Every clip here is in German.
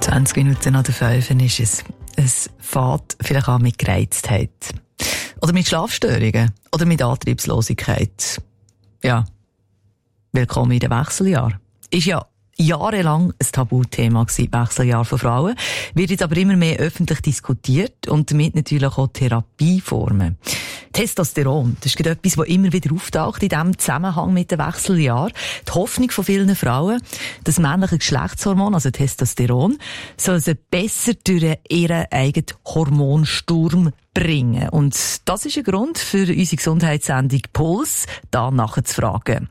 20 Minuten nach der 5 ist es. Es fängt vielleicht an mit Gereiztheit. Oder mit Schlafstörungen. Oder mit Antriebslosigkeit. Ja. Willkommen in den Wechseljahr. Ist ja jahrelang ein Tabuthema gewesen, Wechseljahr von Frauen. Wird jetzt aber immer mehr öffentlich diskutiert und damit natürlich auch Therapieformen. Testosteron, das ist gerade etwas, das immer wieder auftaucht in diesem Zusammenhang mit dem Wechseljahr. Die Hoffnung von vielen Frauen, das männliche Geschlechtshormon, also Testosteron, soll sie besser durch ihren eigenen Hormonsturm bringen. Und das ist ein Grund für unsere Gesundheitssendung Puls, da nachzufragen.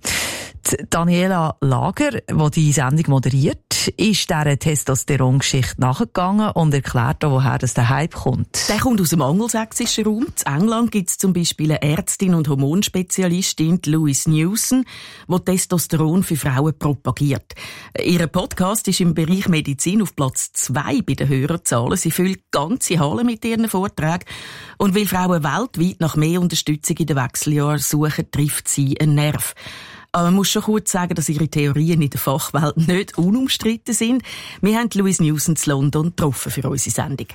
Daniela Lager, die die Sendung moderiert, ist dieser Testosteron-Geschichte nachgegangen und erklärt auch, woher der Hype kommt. Der kommt aus dem angelsächsischen Raum. In England gibt es zum Beispiel eine Ärztin und Hormonspezialistin, Louise Newson, die Testosteron für Frauen propagiert. Ihr Podcast ist im Bereich Medizin auf Platz 2 bei den Hörerzahlen. Sie füllt ganze Hallen mit ihren Vorträgen. Und weil Frauen weltweit nach mehr Unterstützung in den Wechseljahren suchen, trifft sie einen Nerv. Aber man muss schon kurz sagen, dass ihre Theorien in der Fachwelt nicht unumstritten sind. Wir haben Louise Newson in London getroffen für unsere Sendung.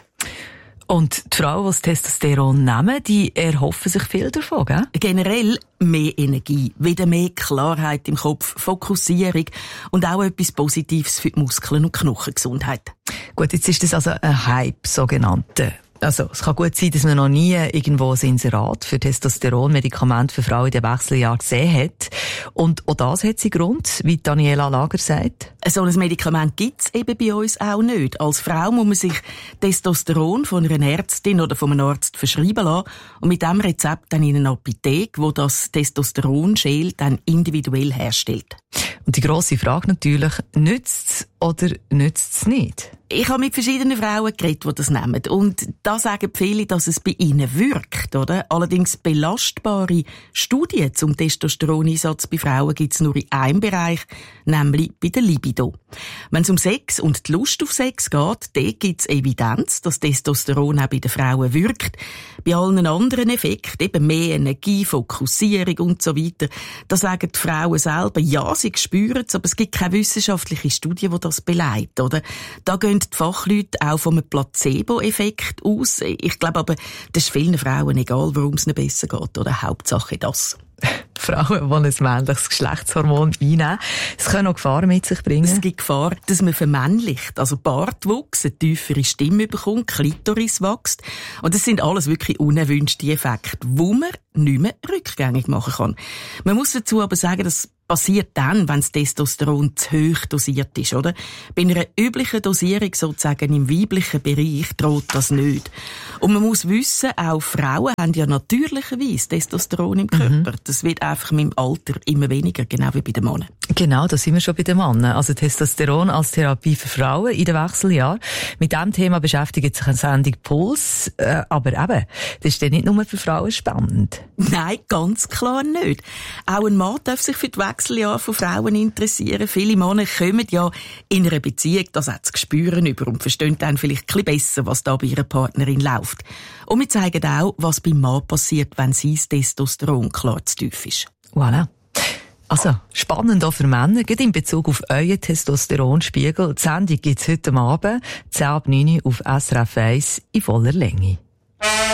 Und die Frauen, die das Testosteron nehmen, die erhoffen sich viel davon, gell? Generell mehr Energie, wieder mehr Klarheit im Kopf, Fokussierung und auch etwas Positives für die Muskeln- und Knochengesundheit. Gut, jetzt ist das also ein Hype, sogenannte. Also, es kann gut sein, dass man noch nie irgendwo ein Inserat für Testosteron-Medikamente für Frauen in den Wechseljahren gesehen hat. Und auch das hat seinen Grund, wie Daniela Lager sagt. So ein Medikament gibt's eben bei uns auch nicht. Als Frau muss man sich Testosteron von einer Ärztin oder von einem Arzt verschreiben lassen und mit diesem Rezept dann in eine Apotheke, wo das Testosteron-Gel dann individuell herstellt. Und die grosse Frage natürlich, nützt's oder nützt's nicht? Ich habe mit verschiedenen Frauen geredet, die das nehmen. Und da sagen viele, dass es bei ihnen wirkt, oder? Allerdings belastbare Studien zum Testosteroneinsatz bei Frauen gibt es nur in einem Bereich, nämlich bei der Libido. Wenn es um Sex und die Lust auf Sex geht, dort gibt es Evidenz, dass Testosteron auch bei den Frauen wirkt. Bei allen anderen Effekten, eben mehr Energie, Fokussierung und so weiter, da sagen die Frauen selber, ja, sie spüren es, aber es gibt keine wissenschaftliche Studie, die das beleidigt, oder? Da gehen die Fachleute auch vom Placebo-Effekt aus. Ich glaube aber, das ist vielen Frauen egal, warum es ihnen besser geht, oder? Hauptsache das. Frauen, die ein männliches Geschlechtshormon einnehmen, es können auch Gefahren mit sich bringen. Es gibt Gefahr, dass man vermännlicht, also Bartwuchs, eine tiefere Stimme bekommt, Klitoris wächst. Und das sind alles wirklich unerwünschte Effekte, die man nicht mehr rückgängig machen kann. Man muss dazu aber sagen, dass passiert dann, wenn das Testosteron zu hoch dosiert ist, oder? Bei einer üblichen Dosierung, sozusagen im weiblichen Bereich, droht das nicht. Und man muss wissen, auch Frauen haben ja natürlicherweise Testosteron im Körper. Das wird einfach mit dem Alter immer weniger, genau wie bei den Männern. Genau, da sind wir schon bei den Männern. Also Testosteron als Therapie für Frauen in den Wechseljahren. Mit diesem Thema beschäftigt sich eine Sendung Puls. Aber eben, das ist dann nicht nur für Frauen spannend. Nein, ganz klar nicht. Auch ein Mann darf sich für die Wechseljahre von Frauen interessieren. Viele Männer kommen ja in einer Beziehung, das auch zu spüren über und verstehen dann vielleicht ein bisschen besser, was da bei ihrer Partnerin läuft. Und wir zeigen auch, was beim Mann passiert, wenn sein Testosteron klar zu tief ist. Voilà. Also, spannend auch für Männer, gerade in Bezug auf euren Testosteronspiegel. Die Sendung gibt's heute Abend, 10 ab 9 auf SRF 1 in voller Länge.